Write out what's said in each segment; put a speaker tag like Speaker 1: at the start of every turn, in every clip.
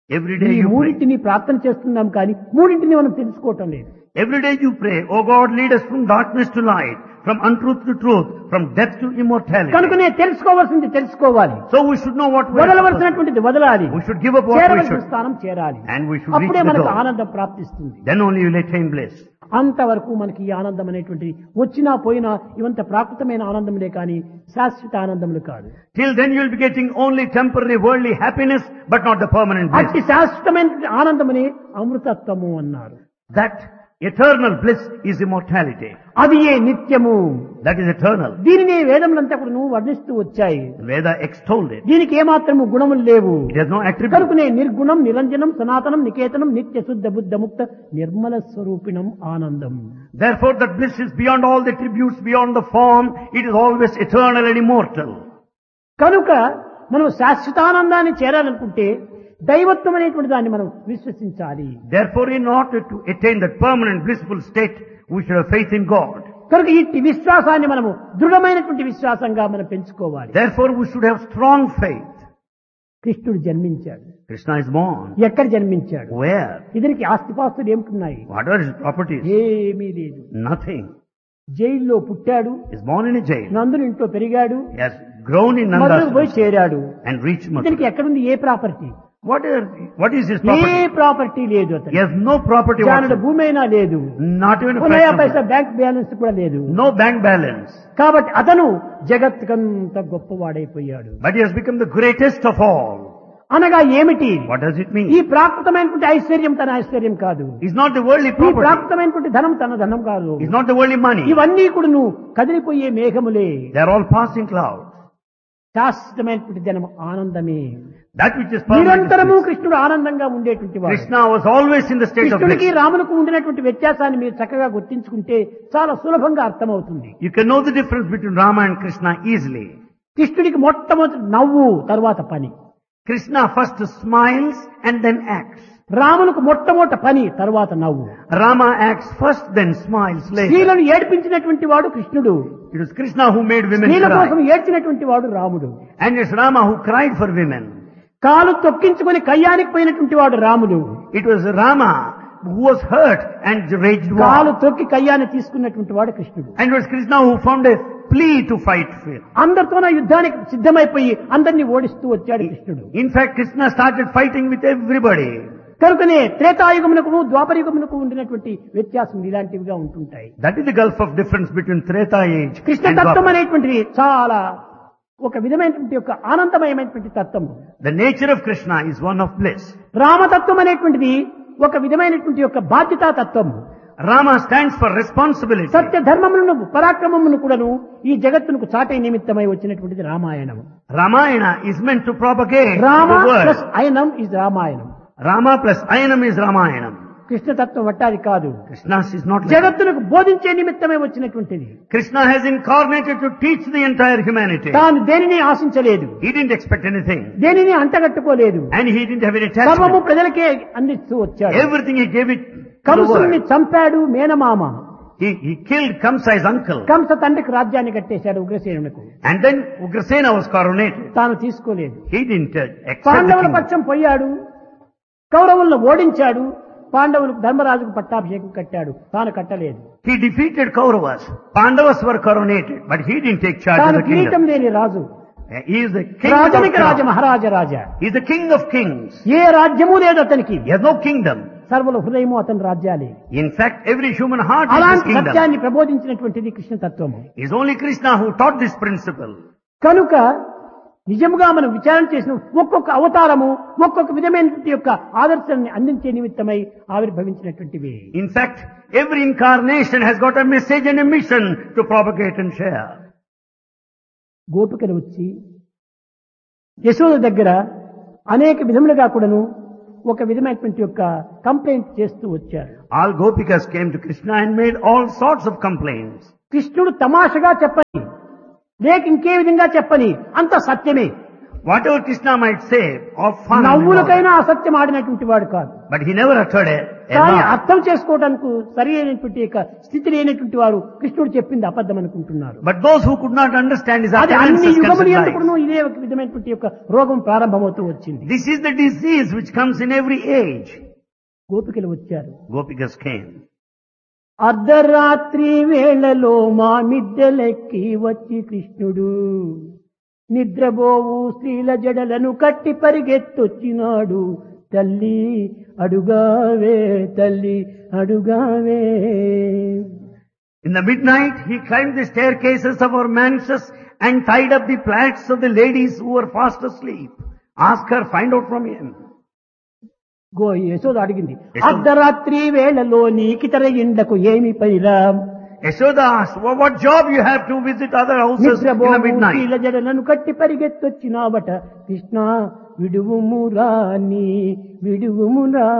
Speaker 1: Every day
Speaker 2: ఈ
Speaker 1: you pray.
Speaker 2: మూడింటిని ప్రార్థన చేస్తున్నాం కానీ మూడింటిని మనం తెలుసుకోవటం లేదు.
Speaker 1: Every day you pray, oh God, lead us from darkness to light, from untruth to truth, from death to immortality.
Speaker 2: కనుకనే తెలుసుకోవాల్సింది తెలుసుకోవాలి,
Speaker 1: So we should know what we are supposed to
Speaker 2: వదలవలసినటువంటిది వదలాలి,
Speaker 1: do. We should give up what we
Speaker 2: చేరవలసిన
Speaker 1: should,
Speaker 2: స్థానం చేరాలి.
Speaker 1: and we should reach
Speaker 2: అప్పుడే
Speaker 1: the
Speaker 2: మనకు
Speaker 1: goal.
Speaker 2: ఆనందం ప్రాప్తిస్తుంది.
Speaker 1: Then only you will attain bliss.
Speaker 2: అంతవరకు మనకి ఈ ఆనందం అనేటువంటిది వచ్చినా పోయినా ఇవంత ప్రాకృతమైన ఆనందములే కానీ శాశ్వత ఆనందములు కాదు.
Speaker 1: Till then you will be getting only temporary worldly happiness, but not the permanent bliss.
Speaker 2: అట్టి శాశ్వతమైన ఆనందముని అమృతత్వము అన్నారు.
Speaker 1: That eternal bliss is immortality.
Speaker 2: అది ఏ నిత్యము.
Speaker 1: That is eternal.
Speaker 2: దీనిని వేదములంతా కూడా వర్ణిస్తూ వచ్చాయి.
Speaker 1: Veda extolled it.
Speaker 2: దీనికి ఏమాత్రము గుణములు లేవు.
Speaker 1: It has no attribute.
Speaker 2: కనుకనే నిర్గుణం నిరంజనం సనాతనం నికేతనం నిత్య శుద్ధ బుద్ధ ముక్త నిర్మల స్వరూపిణం ఆనందం.
Speaker 1: Therefore that bliss is beyond all the attributes, beyond the form. It is always eternal and immortal.
Speaker 2: కనుక మనం శాశ్వతానందాన్ని చేరాలనుకుంటే దైవత్వం అనేటువంటి దాన్ని మనం విశ్వసించాలి.
Speaker 1: Therefore, in order to attain that permanent blissful state, we should have faith in God.
Speaker 2: కనుక ఈ విశ్వాసాన్ని మనము దృఢమైనటువంటి విశ్వాసంగా మనం పెంచుకోవాలి.
Speaker 1: Therefore, we should have strong faith.
Speaker 2: కృష్ణుడు జన్మించాడు.
Speaker 1: Krishna is born.
Speaker 2: ఎక్కడ జన్మించాడు?
Speaker 1: Where?
Speaker 2: ఇతనికి ఆస్తిపాస్తులు ఏమిటున్నాయి?
Speaker 1: What are his properties?
Speaker 2: ఏమీ లేదు.
Speaker 1: Nothing.
Speaker 2: జైల్లో పుట్టాడు,
Speaker 1: He is born in a jail.
Speaker 2: నందుని ఇంట్లో పెరిగాడు,
Speaker 1: He has grown in
Speaker 2: మధురకు పోయి
Speaker 1: Nanda's
Speaker 2: చేరాడు.
Speaker 1: and reached
Speaker 2: ఇతనికి
Speaker 1: Mathura.
Speaker 2: ఎక్కడుంది ఏ property?
Speaker 1: What is his
Speaker 2: A
Speaker 1: property?
Speaker 2: Property లేదు
Speaker 1: He
Speaker 2: అతను.
Speaker 1: has no property
Speaker 2: జానుడు
Speaker 1: whatsoever.
Speaker 2: భూమి అయినా లేదు,
Speaker 1: Not even a
Speaker 2: నయా
Speaker 1: fraction
Speaker 2: Paisa
Speaker 1: of it.
Speaker 2: Bank balance కూడా లేదు.
Speaker 1: No bank balance.
Speaker 2: కాబట్టి అతను జగత్కంత గొప్పవాడైపోయాడు.
Speaker 1: But he has become the greatest of all.
Speaker 2: అనగా ఏమిటి?
Speaker 1: What does it
Speaker 2: ఈ
Speaker 1: mean?
Speaker 2: ప్రాకృతమైనటువంటి ఐశ్వర్యం తన ఐశ్వర్యం కాదు,
Speaker 1: He's not the worldly
Speaker 2: ఈ
Speaker 1: property.
Speaker 2: ప్రాకృతమైనటువంటి ధనం తన ధనం కాదు.
Speaker 1: He's not the worldly money.
Speaker 2: ఇవన్నీ కూడా నువ్వు కదిలిపోయే మేఘములే.
Speaker 1: They are all passing clouds.
Speaker 2: శాశ్వతమైనటువంటి ధనం ఆనందమే.
Speaker 1: That which is permanent.
Speaker 2: నిరంతరము
Speaker 1: is bliss.
Speaker 2: కృష్ణుడు ఆనందంగా ఉండేటువంటి వాడు.
Speaker 1: Krishna was always in the state of
Speaker 2: కృష్ణుడికి
Speaker 1: bliss.
Speaker 2: రాములకు ఉండినటువంటి వ్యత్యాసాన్ని మీరు చక్కగా గుర్తించుకుంటే చాలా సులభంగా అర్థమవుతుంది.
Speaker 1: You can know the difference between Rama and Krishna easily.
Speaker 2: కృష్ణుడికి మొట్టమొదటి నవ్వు, తర్వాత పని.
Speaker 1: Krishna first smiles and then acts.
Speaker 2: రాములకు మొట్టమొదటి పని, తర్వాత నవ్వు.
Speaker 1: Rama acts first, then smiles later.
Speaker 2: స్త్రీలను ఏడ్పించినటువంటి వాడు కృష్ణుడు,
Speaker 1: It was Krishna who made women
Speaker 2: స్త్రీల కోసం
Speaker 1: cry.
Speaker 2: ఏడ్చినటువంటి వాడు రాముడు.
Speaker 1: And it's Rama who cried for women.
Speaker 2: కాలు తొక్కించుకొని కయ్యానికి పోయినటువంటి వాడు రాముడు.
Speaker 1: It was Rama who was hurt and raged
Speaker 2: కాలు
Speaker 1: war.
Speaker 2: తొక్కి కయ్యాన్ని తీసుకున్నటువంటి వాడు కృష్ణుడు.
Speaker 1: And it was Krishna who found a plea to fight with.
Speaker 2: అందరితోన యుద్ధానికి సిద్ధమైపోయి అందరినీ ఓడిస్తూ వచ్చాడు కృష్ణుడు.
Speaker 1: In fact, Krishna started fighting with everybody.
Speaker 2: కనుకనే త్రేతాయుగమునకు ద్వాపరయుగమునకు ఉండినటువంటి వ్యత్యాసం ఇలాంటివిగా ఉంటుంటాయి.
Speaker 1: That is the gulf of difference between Treta age
Speaker 2: Krishna
Speaker 1: and
Speaker 2: తత్వం
Speaker 1: Dwapara.
Speaker 2: అనేటువంటిది చాలా ఒక విధమైనటువంటి ఒక ఆనందమయమైనటువంటి తత్వం.
Speaker 1: The nature of Krishna is one of bliss.
Speaker 2: రామతత్వం అనేటువంటిది ఒక విధమైనటువంటి యొక్క బాధ్యతా తత్వం.
Speaker 1: Rama stands for responsibility.
Speaker 2: సత్య ధర్మములను పరాక్రమమును కూడాను ఈ జగత్తునకు చాటే నిమిత్తమై వచ్చినటువంటిది Ramayanam.
Speaker 1: Ramayana is meant to propagate
Speaker 2: Rama
Speaker 1: the
Speaker 2: plus
Speaker 1: word.
Speaker 2: అయనం is Ramayanam.
Speaker 1: Rama plus Ayanam is Ramayanam.
Speaker 2: కృష్ణతత్వం వట్టాది కాదు,
Speaker 1: Krishna's is not like that.
Speaker 2: జగత్తునకు బోధించే నిమిత్తమే వచ్చినటువంటిది.
Speaker 1: Krishna has incarnated to teach the entire humanity.
Speaker 2: తాను దేనిని ఆశించలేదు,
Speaker 1: He didn't expect anything.
Speaker 2: దేనిని అంటగట్టుకోలేదు,
Speaker 1: And he didn't have any
Speaker 2: సర్వము
Speaker 1: attachment.
Speaker 2: ప్రజలకే అందిస్తూ వచ్చాడు.
Speaker 1: Everything he gave it to the
Speaker 2: కంసుని
Speaker 1: world.
Speaker 2: చంపాడు మేనమామ.
Speaker 1: He killed Kamsa's uncle.
Speaker 2: Kamsa తండ్రికి రాజ్యాన్ని కట్టేశాడు ఉగ్రసేనునకు.
Speaker 1: And then Ugrasena was coronated.
Speaker 2: తాను తీసుకోలేదు.
Speaker 1: He didn't accept the
Speaker 2: పాండవుల
Speaker 1: kingdom.
Speaker 2: పక్షం పోయాడు, కౌరవులను ఓడించాడు, పాండవులకు ధర్మరాజుకు పట్టాభిషేకం కట్టాడు, తాను కట్టలేదు.
Speaker 1: He defeated Kauravas. Pandavas were coronated, but he didn't take charge of
Speaker 2: తాను
Speaker 1: the
Speaker 2: కిరీటం
Speaker 1: kingdom.
Speaker 2: లేని రాజు,
Speaker 1: He is the king of
Speaker 2: రాజనికి Raja
Speaker 1: kings.
Speaker 2: Maharaja Raja.
Speaker 1: He is the king of kings.
Speaker 2: ఏ రాజ్యము లేదు అతనికి,
Speaker 1: He has no kingdom.
Speaker 2: సర్వుల హృదయము అతని రాజ్యాలే.
Speaker 1: In fact, every human heart is his
Speaker 2: అలాంటి
Speaker 1: kingdom.
Speaker 2: సత్యాన్ని ప్రబోధించినటువంటిది కృష్ణ తత్వము.
Speaker 1: It is only Krishna who taught this principle.
Speaker 2: కనుక నిజముగా మనం విచారణ చేసిన ఒక్కొక్క అవతారము ఒక్కొక్క విధమైనటువంటి యొక్క ఆదర్శాన్ని అందించే నిమిత్తమై ఆవిర్భవించినటువంటివి.
Speaker 1: In fact, every incarnation has got a message and a mission to propagate and share.
Speaker 2: గోపికలు వచ్చి యశోద దగ్గర అనేక విధములుగా కూడాను ఒక విధమైనటువంటి యొక్క కంప్లైంట్ చేస్తూ వచ్చారు.
Speaker 1: All Gopikas came to Krishna and made all sorts of complaints.
Speaker 2: కృష్ణుడు తమాషగా చెప్పని, లేక ఇంకే విధంగా చెప్పని, అంత సత్యమే.
Speaker 1: Whatever Krishna might say of fun, and all
Speaker 2: నవ్వులకైనా
Speaker 1: that,
Speaker 2: అసత్యం ఆడినటువంటి వాడు కాదు.
Speaker 1: but he never uttered a
Speaker 2: కానీ
Speaker 1: lie.
Speaker 2: అర్థం చేసుకోవడానికి సరి అయినటువంటి యొక్క స్థితి లేనటువంటి వారు కృష్ణుడు చెప్పింది అబద్ధం అనుకుంటున్నారు.
Speaker 1: But those who could not understand his
Speaker 2: అది అన్ని
Speaker 1: utterances
Speaker 2: యుగములు
Speaker 1: considered
Speaker 2: ఎందుకును
Speaker 1: lies.
Speaker 2: ఇదే ఒక విధమైనటువంటి యొక్క రోగం ప్రారంభమవుతూ వచ్చింది.
Speaker 1: This is the disease which comes in every age.
Speaker 2: గోపికలు వచ్చారు.
Speaker 1: Gopikas came.
Speaker 2: అర్ధరాత్రి వేళలో మా మిద్దెలెక్కి వచ్చి కృష్ణుడు నిద్రబోవు స్త్రీల జడలను కట్టి పరిగెత్తొచ్చినాడు. తల్లి అడుగావే, తల్లి అడుగావే.
Speaker 1: In the midnight, he climbed the staircases of our mansions and tied up the plaits of the ladies who were fast asleep. Ask her, find out from him.
Speaker 2: Yashoda అడిగింది,
Speaker 1: యశోద.
Speaker 2: అర్ధరాత్రి వేళలో నీకితర ఇండ్లకు ఏమి పైరా?
Speaker 1: Yashoda asked, what job you have to visit other houses in the
Speaker 2: నిద్రబోవు
Speaker 1: midnight?
Speaker 2: స్త్రీల జడలను కట్టి పరిగెత్తొచ్చినావట. కృష్ణ విడువుమురా నీ విడువుమురా.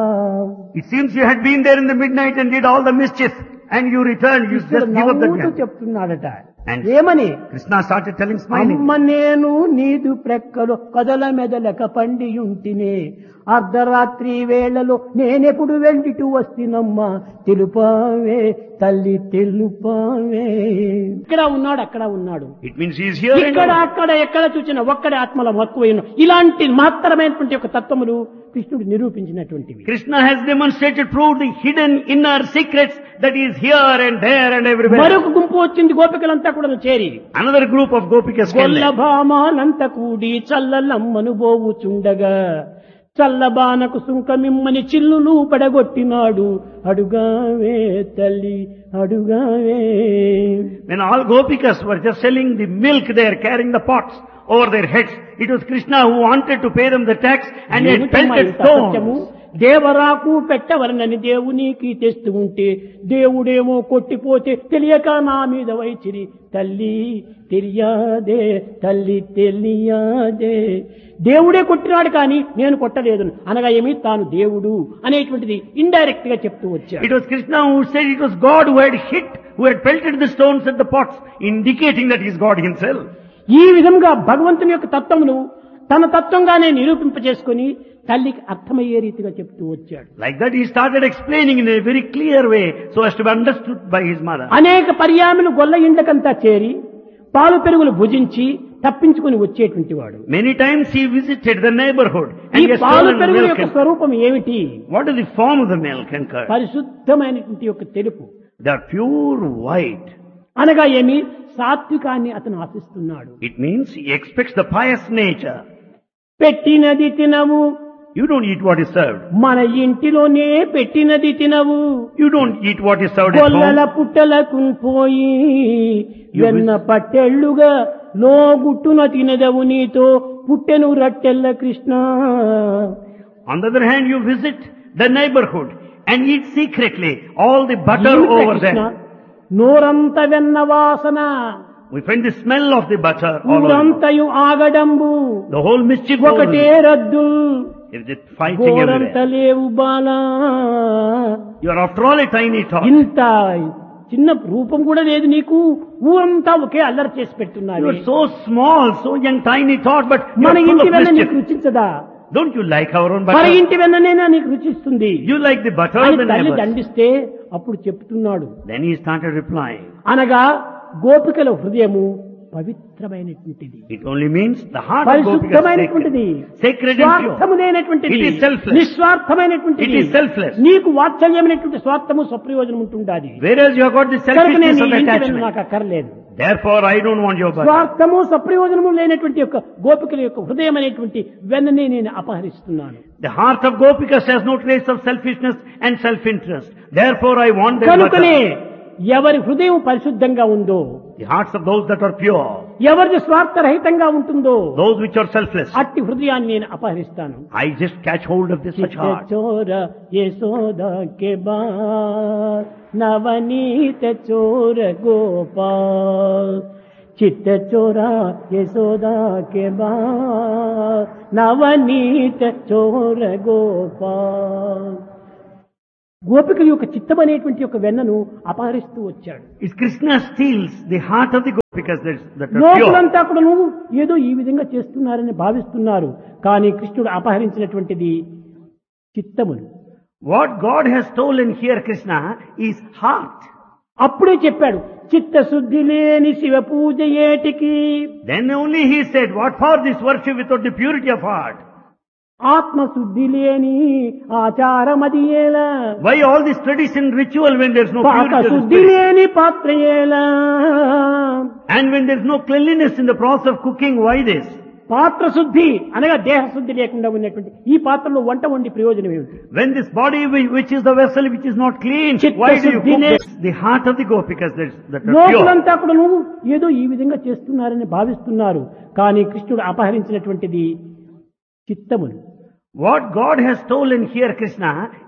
Speaker 1: It seems you had been there in the midnight and did all the mischief and you returned, you just give up the
Speaker 2: నవ్వుతూ
Speaker 1: gun.
Speaker 2: చెప్తున్నాడట.
Speaker 1: And
Speaker 2: ఏమని?
Speaker 1: Krishna started telling, smiling.
Speaker 2: అమ్మ నేను నీదు ప్రక్కలు కదల మెదలక పండియుంటినే. అర్ధరాత్రి వేళలో నేనెప్పుడు వెళ్ళిటూ వస్తున్నమ్మా. తెలుపావే తల్లి తెలుపావే. ఇక్కడ ఉన్నాడు, అక్కడ ఉన్నాడు,
Speaker 1: It means he is here and
Speaker 2: ఇక్కడ
Speaker 1: now.
Speaker 2: అక్కడ ఎక్కడ చూసిన ఒక్కడే ఆత్మల మక్కువైన ఇలాంటి మహత్తరమైనటువంటి ఒక తత్వములు కృష్ణుడు నిరూపించినటువంటివి.
Speaker 1: Krishna has demonstrated, proved the hidden inner secrets that is here and there and everywhere.
Speaker 2: మరొక గుంపు వచ్చింది, గోపికలంతా కూడా చేరి
Speaker 1: Another group of Gopikas came there.
Speaker 2: గొల్లభామానంత కూడి చల్లలమ్మను బోవుచుండగా చల్లబానకు సుంకమిమ్మని చిల్లులు పడగొట్టినాడు. అడుగావే తల్లి అడుగావే.
Speaker 1: When all Gopikas were just selling the milk there, carrying the pots over their heads, it was Krishna who wanted to pay them the tax and he had pelted stones.
Speaker 2: దేవరాకు పెట్టవలనని దేవునికి తెస్తూ ఉంటే దేవుడేమో కొట్టిపోతే తెలియక నా మీద వైచిరి. తల్లి తెలియాదే, తల్లి తెలియాదే. దేవుడే కొట్టినాడు కానీ నేను కొట్టలేదు అనగా ఏమి తాను దేవుడు అనేటువంటిది ఇండైరెక్ట్ గా చెప్తూ వచ్చాడు.
Speaker 1: It was Krishna who said it was God who had hit, who had pelted the stones at the pots, indicating that he is God himself.
Speaker 2: ఈ విధంగా భగవంతుని యొక్క తత్వమును తన తత్వంగానే నిరూపింపజేసుకుని తల్లికి అర్థమయ్యే రీతిగా చెప్తూ వచ్చాడు.
Speaker 1: Like that he started explaining in a very clear way so as to be understood by his mother.
Speaker 2: అనేక పర్యాములు గొల్ల ఇండ్లకంతా చేరి పాలు పెరుగులు భుజించి తప్పించుకుని వచ్చేటువంటి వాడు.
Speaker 1: Many times he visited the neighborhood and
Speaker 2: ఈ
Speaker 1: he has
Speaker 2: పాలు
Speaker 1: stolen
Speaker 2: పెరుగుల
Speaker 1: milk.
Speaker 2: యొక్క స్వరూపం ఏమిటి?
Speaker 1: What is the form of the milk and curd?
Speaker 2: పరిశుద్ధమైనటువంటి యొక్క తెలుపు.
Speaker 1: They are pure white.
Speaker 2: అనగా ఏమి? సాత్వికాన్ని అతను ఆశిస్తున్నాడు.
Speaker 1: It means he expects the pious nature.
Speaker 2: పెట్టినది తినవు,
Speaker 1: You don't eat what is served.
Speaker 2: మన ఇంటిలోనే పెట్టినది తినవు.
Speaker 1: You don't eat what is served at
Speaker 2: గొల్లల
Speaker 1: home.
Speaker 2: పుట్టలకు పోయి వెన్న పట్టెళ్ళుగా లోగుట్టున తినదవు నీతో పుట్టెను రట్టెల్ల Krishna.
Speaker 1: On the other hand, you visit the neighborhood and eat secretly all the butter
Speaker 2: ఏమిట్రా
Speaker 1: over
Speaker 2: కృష్ణ?
Speaker 1: there.
Speaker 2: నోరంత వెన్న వాసన,
Speaker 1: We find the smell of the butter all over.
Speaker 2: ఊరంతయు ఆగడంబు,
Speaker 1: The whole mischief
Speaker 2: ఒకటే
Speaker 1: over.
Speaker 2: రద్దు,
Speaker 1: Is it fighting
Speaker 2: గోరంత
Speaker 1: everywhere?
Speaker 2: లేవు Bala.
Speaker 1: You are after all a tiny tot.
Speaker 2: ఇంత చిన్న రూపం కూడా లేదు నీకు, ఊరంతా ఒకే అల్లరి చేసి
Speaker 1: You
Speaker 2: పెట్టున్నారు.
Speaker 1: are so small, so young, tiny tot, but you
Speaker 2: మన
Speaker 1: are full
Speaker 2: ఇంటి
Speaker 1: of
Speaker 2: వెన్న నీకు
Speaker 1: mischief.
Speaker 2: రుచించదా?
Speaker 1: Don't you like our own
Speaker 2: మన
Speaker 1: butter?
Speaker 2: ఇంటి వెన్ననేనా నీకు రుచిస్తుంది
Speaker 1: You like the butter of
Speaker 2: అని
Speaker 1: the
Speaker 2: తల్లి
Speaker 1: neighbors.
Speaker 2: దండిస్తే అప్పుడు చెప్తున్నాడు.
Speaker 1: Then he started replying.
Speaker 2: అనగా గోపికల హృదయము పవిత్రమైనటువంటిది,
Speaker 1: It only means the heart of Gopika is
Speaker 2: పరిశుద్ధమైనటువంటిది,
Speaker 1: sacred. Sacred and pure.
Speaker 2: స్వార్థము లేనటువంటిది,
Speaker 1: It is selfless.
Speaker 2: నిస్వార్థమైనటువంటిది.
Speaker 1: It is selfless.
Speaker 2: నీకు వాత్సల్యమైనటువంటి స్వార్థము స్వప్రయోజనం ఉంటుండాలి.
Speaker 1: Whereas you have got the
Speaker 2: కనుక నేను
Speaker 1: selfishness
Speaker 2: ఈ
Speaker 1: of
Speaker 2: ఇంటి వెన్న
Speaker 1: attachment.
Speaker 2: నాకు అక్కర్లేదు.
Speaker 1: Therefore, I don't want your butter.
Speaker 2: స్వార్థము సప్రయోజనము లేనటువంటి యొక్క గోపికల యొక్క హృదయం అనేటువంటి వెన్ననే నేను అపహరిస్తున్నాను.
Speaker 1: The heart of Gopikas has no trace of selfishness and self-interest. Therefore, I want their
Speaker 2: కనుకనే
Speaker 1: butter.
Speaker 2: ఎవరి హృదయం పరిశుద్ధంగా ఉందో,
Speaker 1: The hearts of those that are pure,
Speaker 2: ఎవరిది స్వార్థరహితంగా ఉంటుందో
Speaker 1: those which are selfless,
Speaker 2: అట్టి హృదయాన్ని నేను అపహరిస్తాను.
Speaker 1: I just catch hold of this such heart.
Speaker 2: చోర యశోదా కే బార్ నవనీత చోర గోపాల్, చిత్త చోరా యశోదా కే బార్ నవనీత చోర గోపాల్. గోపికల యొక్క చిత్తం అనేటువంటి యొక్క వెన్నను అపహరిస్తూ వచ్చాడు.
Speaker 1: It's Krishna steals the heart of the Gopikas that are pure.
Speaker 2: లోకులంతా కూడా నువ్వు ఏదో ఈ విధంగా చేస్తున్నారని భావిస్తున్నారు, కానీ కృష్ణుడు అపహరించినటువంటిది చిత్తమును.
Speaker 1: What God has stolen here, Krishna, is heart.
Speaker 2: అప్పుడే చెప్పాడు, చిత్తశుద్ధి లేని శివ పూజ ఏటికి,
Speaker 1: Then only he said, what for this worship without the purity of heart?
Speaker 2: ఆత్మశుద్ధి లేని ఆచారమది ఏలా,
Speaker 1: Why all this tradition ritual when there's no
Speaker 2: పాక
Speaker 1: purity of the
Speaker 2: శుద్ధి
Speaker 1: spirit?
Speaker 2: లేని పాత్ర ఏలా,
Speaker 1: And when there's no cleanliness in the process of cooking, why this?
Speaker 2: పాత్ర శుద్ధి అనగా దేహ శుద్ధి లేకుండా ఉన్నటువంటి ఈ పాత్రలో వంట వండి ప్రయోజనం ఏమిటి?
Speaker 1: When this body which is the vessel which is not clean, why do you cook this? The heart of the Gopikas that are pure.
Speaker 2: లోకులంతా కూడా నువ్వు ఏదో ఈ విధంగా చేస్తున్నారని భావిస్తున్నారు, కానీ కృష్ణుడు అపహరించినటువంటిది చిత్తమును.
Speaker 1: What God has stolen here, Krishna,